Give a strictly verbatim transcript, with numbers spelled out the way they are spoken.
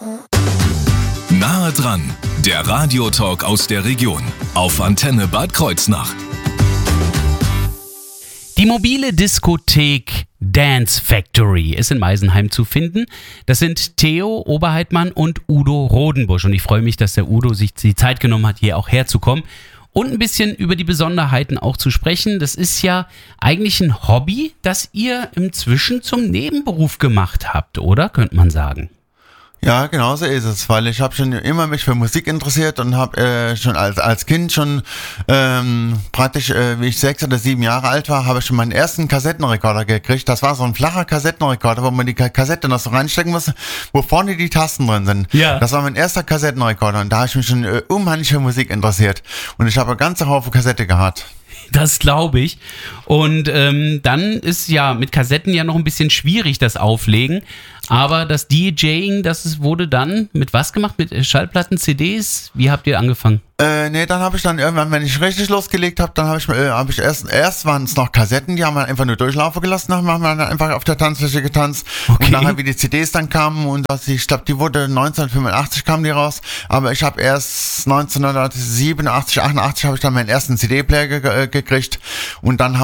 Nahe dran, der Radiotalk aus der Region auf Antenne Bad Kreuznach. Die mobile Diskothek Dance Factory ist in Meisenheim zu finden. Das sind Theo Oberheitmann und Udo Rodenbusch. Und ich freue mich, dass der Udo sich die Zeit genommen hat, hier auch herzukommen und ein bisschen über die Besonderheiten auch zu sprechen. Das ist ja eigentlich ein Hobby, das ihr inzwischen zum Nebenberuf gemacht habt, oder? Könnte man sagen. Ja, genau so ist es, weil ich habe schon immer mich für Musik interessiert und habe äh, schon als als Kind schon ähm, praktisch, äh, wie ich sechs oder sieben Jahre alt war, habe ich schon meinen ersten Kassettenrekorder gekriegt. Das war so ein flacher Kassettenrekorder, wo man die Kassette noch so reinstecken muss, wo vorne die Tasten drin sind. Ja. Das war mein erster Kassettenrekorder und da habe ich mich schon äh, unheimlich für Musik interessiert und ich habe eine ganze Haufen Kassette gehabt. Das glaube ich. Und ähm, dann ist ja mit Kassetten ja noch ein bisschen schwierig, das Auflegen. Aber das DJing, das ist, wurde dann mit was gemacht? Mit Schallplatten, C Ds? Wie habt ihr angefangen? Äh, nee, dann habe ich dann irgendwann, wenn ich richtig losgelegt habe, dann habe ich, äh, hab ich erst, erst waren es noch Kassetten, die haben wir einfach nur durchlaufen gelassen, dann haben wir dann einfach auf der Tanzfläche getanzt. Okay. Und nachher, wie die C Ds dann kamen und das, ich glaube, die wurde neunzehnhundertfünfundachtzig kam die raus, aber ich habe erst neunzehnhundertsiebenundachtzig, achtundachtzig habe ich dann meinen ersten C D-Player ge- gekriegt und dann haben